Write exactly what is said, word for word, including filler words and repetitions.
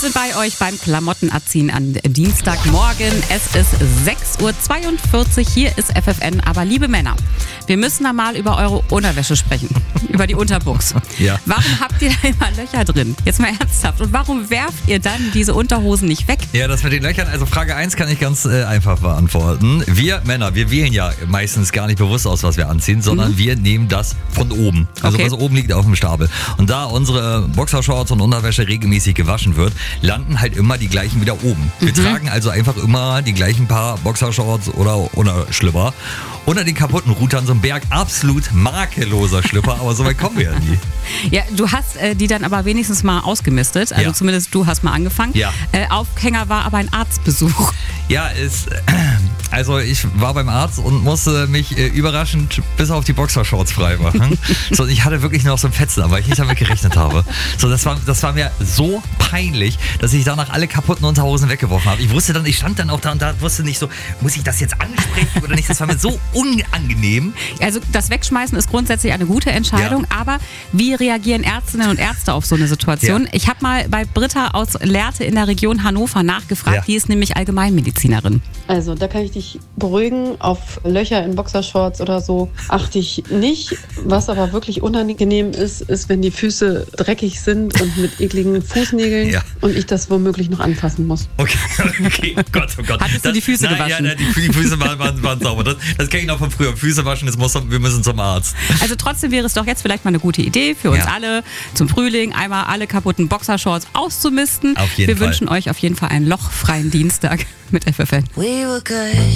sind bei euch beim Klamottenerziehen an Dienstagmorgen. Es ist sechs Uhr zweiundvierzig. Hier ist F F N. Aber liebe Männer, wir müssen da mal über eure Unterwäsche sprechen. Über die Unterbuchs. Ja. Warum habt ihr da immer Löcher drin? Jetzt mal ernsthaft. Und warum werft ihr dann diese Unterhosen nicht weg? Ja, das mit den Löchern, also Frage eins kann ich ganz äh, einfach beantworten. Wir Männer, wir wählen ja meistens gar nicht bewusst aus, was wir anziehen, sondern mhm. wir nehmen das von oben. Also Okay. was oben liegt auf dem Stapel. Und da unsere Boxershorts und Unterwäsche regelmäßig gewaschen wird, landen halt immer die gleichen wieder oben. Wir Mhm. tragen also einfach immer die gleichen paar Boxershorts oder Unterschlüpper. Unter den kaputten Routern so ein Berg absolut makelloser Schlüpper, aber so weit kommen wir ja nie. Ja, du hast äh, die dann aber wenigstens mal ausgemistet. Also Ja. zumindest du hast mal angefangen. Ja. Äh, Aufhänger war aber ein Arztbesuch. Ja, es, also ich war beim Arzt und musste mich äh, überraschend bis auf die Boxershorts freimachen. So, und ich hatte wirklich noch so ein Fetzen, weil ich nicht damit gerechnet habe. So, das war, das war mir so peinlich, dass ich danach alle kaputten Unterhosen weggeworfen habe. Ich wusste dann, ich stand dann auch da und da wusste nicht so, muss ich das jetzt ansprechen oder nicht? Das war mir so unangenehm. Also das Wegschmeißen ist grundsätzlich eine gute Entscheidung, Ja. aber wie reagieren Ärztinnen und Ärzte auf so eine Situation? Ja. Ich habe mal bei Britta aus Lehrte in der Region Hannover nachgefragt, Ja. die ist nämlich Allgemeinmedizinerin. Also, da kann ich dich beruhigen. Auf Löcher in Boxershorts oder so achte ich nicht. Was aber wirklich unangenehm ist, ist, wenn die Füße dreckig sind und mit ekligen Fußnägeln Ja. und ich das womöglich noch anfassen muss. Okay, okay, oh Gott, oh Gott. Hattest du das, die Füße nein, gewaschen? Ja, nein, die, die Füße waren, waren, waren sauber. Das, das kenne ich noch von früher. Füße waschen, jetzt muss, wir müssen zum Arzt. Also trotzdem wäre es doch jetzt vielleicht mal eine gute Idee für uns Ja. alle, zum Frühling einmal alle kaputten Boxershorts auszumisten. Auf jeden Wir Fall. wünschen euch auf jeden Fall einen lochfreien Dienstag mit F F N. We were good.